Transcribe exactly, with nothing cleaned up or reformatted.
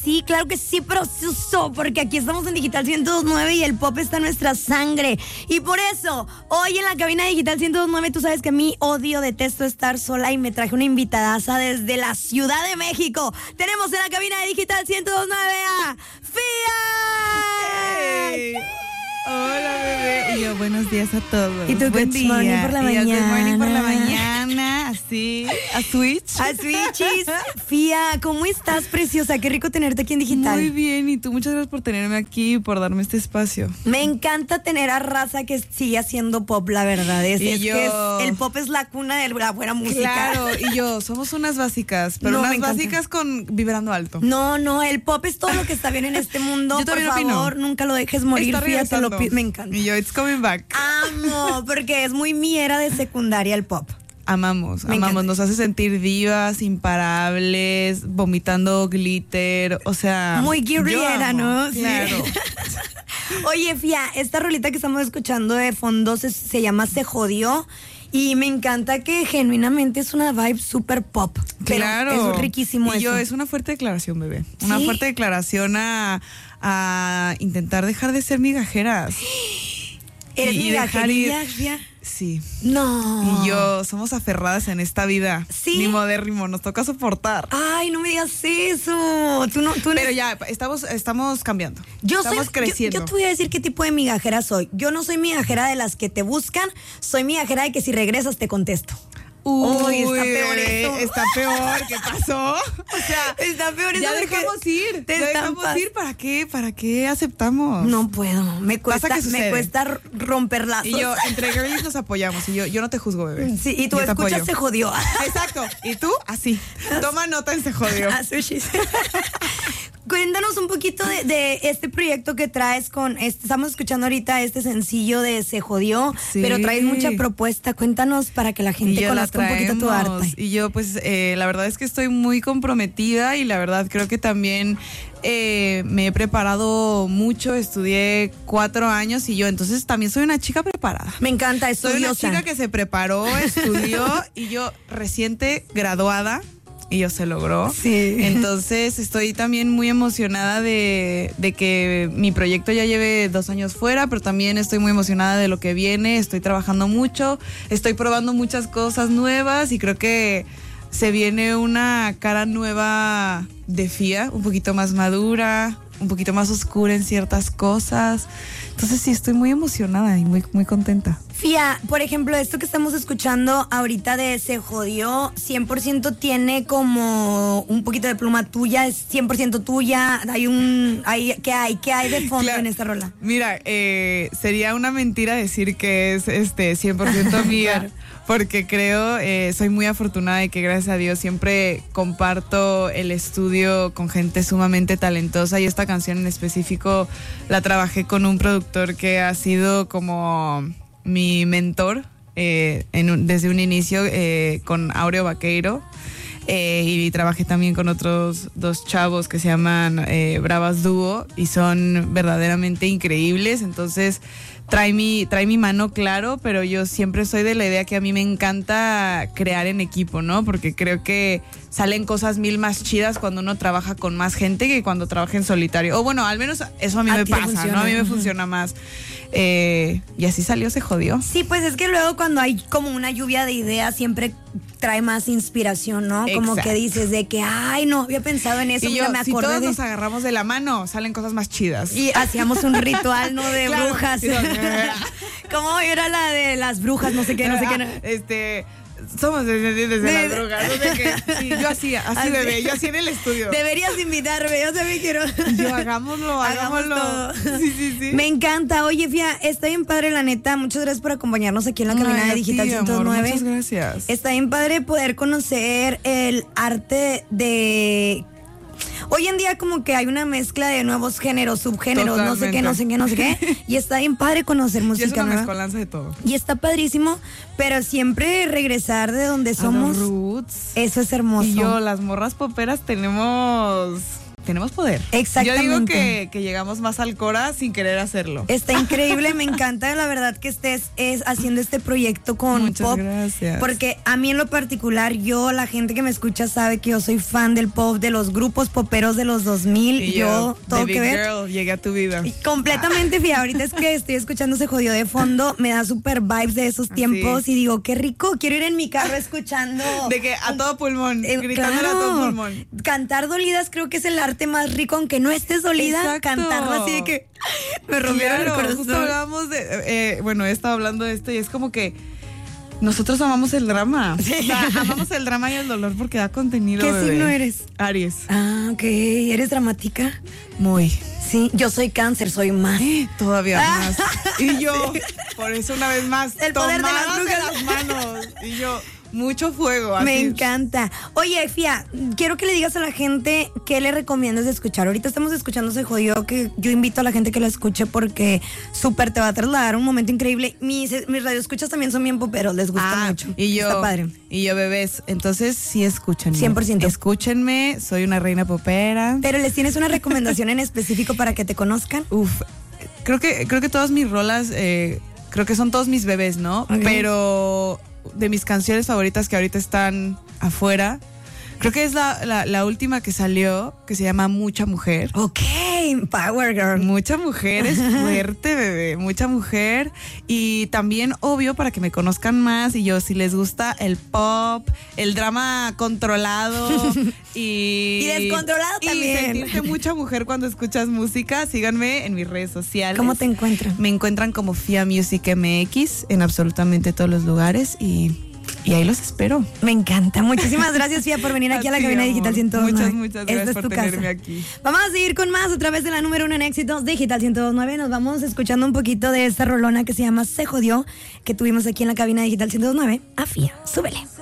Sí, claro que sí, proceso, porque aquí estamos en Digital ciento dos punto nueve y el pop está en nuestra sangre. Y por eso, hoy en la cabina de Digital ciento dos punto nueve, tú sabes que a mí odio, detesto estar sola y me traje una invitadaza desde la Ciudad de México. Tenemos en la cabina de Digital ciento dos punto nueve a Fia. Hey. Hola, bebé. Y yo, buenos días a todos. Y tú, buen good día. morning por la y yo, mañana. good morning por la mañana. Así, a switch. A Switchies. Fia, ¿cómo estás, preciosa? Qué rico tenerte aquí en Digital. Muy bien, y tú, muchas gracias por tenerme aquí y por darme este espacio. Me encanta tener a raza que sigue haciendo pop, la verdad. Es, Y es yo- que es- el pop es la cuna de la buena música. Claro, y yo, somos unas básicas, pero No, me unas encanta. básicas con vibrando alto. No, no, el pop es todo lo que está bien en este mundo. Yo Por también opino. favor, nunca lo dejes morir, Está Fia, te lo regresando. pido. Me encanta. Y yo, it's coming back. Amo, porque es muy mi era de secundaria el pop. Amamos, Me amamos, encanta. nos hace sentir divas, imparables, vomitando glitter, o sea... Muy yo guerrillera, amo, ¿no? Sí. Claro. Oye, Fia, esta rolita que estamos escuchando de fondo se, se llama Se Jodió. Y me encanta que genuinamente es una vibe super pop. Pero Claro. es riquísimo y eso. yo, es una fuerte declaración, bebé. Una ¿Sí? fuerte declaración a, a intentar dejar de ser migajeras. ¿Eres y- y dejar migajerilla, ir- Fia? Sí. No. Y yo, somos aferradas en esta vida. Sí. Ni modérrimo, nos toca soportar. Ay, no me digas eso. Tú no, tú no- Pero ya, estamos, estamos cambiando. Yo estamos soy, yo- creciendo. Yo, te voy a decir qué tipo de migajera soy. Yo no soy migajera de las que te buscan, soy migajera de que si regresas te contesto. Uy, Uy, está peor bebé, eso. está peor. ¿Qué pasó? O sea, Está peor eso ya porque dejamos ir. te Ya estampas. dejamos ir. ¿Para qué? ¿Para qué aceptamos? No puedo, me cuesta, que me sucede. cuesta r- romper lazos. Y yo, entre girlies nos apoyamos. Y yo, yo no te juzgo, bebé. Sí, y tú Yo te escuchas apoyo. Se Jodió. Exacto. Y tú, así. Toma nota en Se Jodió. A Sushis. Cuéntanos un poquito de, de este proyecto que traes con, este- estamos escuchando ahorita este sencillo de Se Jodió, Sí. pero traes mucha propuesta. Cuéntanos para que la Y gente yo la conozca un poquito tu traemos. arte. Y yo, pues, eh, la verdad es que estoy muy comprometida y la verdad creo que también eh, me he preparado mucho. Estudié cuatro años y yo, entonces también soy una chica preparada. Me encanta, Soy una estudiosa. chica que se preparó, estudió y yo reciente graduada y yo se logró. Sí. Entonces estoy también muy emocionada de, de que mi proyecto ya lleve dos años fuera, pero también estoy muy emocionada de lo que viene. Estoy trabajando mucho, estoy probando muchas cosas nuevas y creo que se viene una cara nueva de Fia, un poquito más madura, un poquito más oscura en ciertas cosas. Entonces sí, estoy muy emocionada y muy, muy contenta. Fia, por ejemplo, esto que estamos escuchando ahorita de Se Jodió, cien por ciento tiene como un poquito de pluma tuya, es cien por ciento tuya. Hay un, hay, ¿qué hay? ¿Qué hay de fondo Claro. en esta rola? Mira, eh, sería una mentira decir que es este cien por ciento mía, Claro. porque creo, eh, soy muy afortunada de que gracias a Dios siempre comparto el estudio con gente sumamente talentosa y esta canción en específico la trabajé con un productor que ha sido como mi mentor eh, en un- desde un inicio eh, con Aureo Vaqueiro. Eh, y trabajé también con otros dos chavos que se llaman eh, Bravas Dúo y son verdaderamente increíbles. Entonces trae mi, trae mi mano, claro, pero yo siempre soy de la idea que a mí me encanta crear en equipo, ¿no? Porque creo que salen cosas mil más chidas cuando uno trabaja con más gente que cuando trabaja en solitario. O bueno, al menos eso a mí A me ti te pasa, funciona. ¿no? A mí me Ujú. funciona más. Eh, y así salió, Se Jodió. Sí, pues es que luego cuando hay como una lluvia de ideas siempre trae más inspiración, ¿no? Como Exacto. que dices de que, ay, no había pensado en eso, Y mira, yo, me si acordé todos de... nos agarramos de la mano, salen cosas más chidas. Y hacíamos un ritual, ¿no? De Claro. brujas. Y yo, ¿Cómo era la de las brujas? No sé qué, no sé qué. no. Este, somos descendientes de De- las drogas, no sé qué. Sí, yo hacía, así, Así. bebé, yo así en el estudio. Deberías invitarme, yo también quiero. Yo hagámoslo, Hagamos hagámoslo. todo. Sí, sí, sí. Me encanta. Oye, Fia, está bien padre, la neta. Muchas gracias por acompañarnos aquí en la cabina Ay, de a Digital ti, amor, ciento nueve. muchas gracias. Está bien padre poder conocer el arte de... Hoy en día como que hay una mezcla de nuevos géneros, subgéneros, no sé qué, no sé qué, no sé qué. Y está bien padre conocer Y es música una nueva. mezcolanza de todo. Y está padrísimo, pero siempre regresar de donde A somos, los roots. eso es hermoso. Y yo, las morras poperas tenemos tenemos poder. Exactamente. Yo digo que, que llegamos más al Cora sin querer hacerlo. Está increíble, me encanta la verdad que estés es, haciendo este proyecto con Muchas pop. gracias. Porque a mí en lo particular, yo, la gente que me escucha sabe que yo soy fan del pop, de los grupos poperos de los dos mil. Y yo, yo, todo the que big ver. girl, llegué a tu vida. Y completamente, fíjate, ahorita es que estoy escuchando Se Jodió de fondo, me da super vibes de esos tiempos Sí. y digo, qué rico, quiero ir en mi carro escuchando. De que a todo pulmón, Eh, gritándole claro. a todo pulmón. Cantar dolidas creo que es el arte más rico, aunque no estés dolida, Exacto. cantarlo así de que me rompieron Claro, el justo corazón. hablábamos de, eh, bueno, he estado hablando de esto y es como que nosotros amamos el drama. Sí. O sea, amamos el drama y el dolor porque da contenido. ¿Qué bebé. signo eres? Aries. Ah, ok, ¿eres dramática? Muy. Sí, yo soy cáncer, soy más. Todavía Ah. más. Y yo, por eso una vez más, El poder de las tomadas de brujas. las manos. Y yo, mucho fuego. Así. Me encanta. Oye, Fia, quiero que le digas a la gente qué le recomiendas de escuchar. Ahorita estamos escuchando Se Jodió, que yo invito a la gente que la escuche porque súper te va a trasladar un momento increíble. Mis, mis radioescuchas también son bien poperos, les gusta Ah, mucho. y yo, Está padre. y yo bebés, entonces sí escúchenme. cien por ciento. Escúchenme, soy una reina popera. Pero les tienes una recomendación en específico para que te conozcan. Uf, creo que, creo que todas mis rolas, eh, creo que son todos mis bebés, ¿no? Ok. Pero de mis canciones favoritas que ahorita están afuera, creo que es la, la, la última que salió, que se llama Mucha Mujer. Ok, Power Girl. Mucha mujer es fuerte, bebé, mucha mujer. Y también, obvio, para que me conozcan más, y yo, si les gusta el pop, el drama controlado y... Y descontrolado y también. sentirte mucha mujer cuando escuchas música, síganme en mis redes sociales. ¿Cómo te encuentran? Me encuentran como Fia Music M X en absolutamente todos los lugares y, y ahí los espero. Me encanta. Muchísimas gracias, Fia, por venir aquí a la A ti, cabina amor. Digital ciento dos punto nueve. Muchas, muchas gracias Esta es por tu tenerme casa. aquí. Vamos a seguir con más a través de la número uno en éxitos Digital ciento dos punto nueve. Nos vamos escuchando un poquito de esta rolona que se llama Se Jodió, que tuvimos aquí en la cabina Digital ciento dos punto nueve. A Fia, súbele.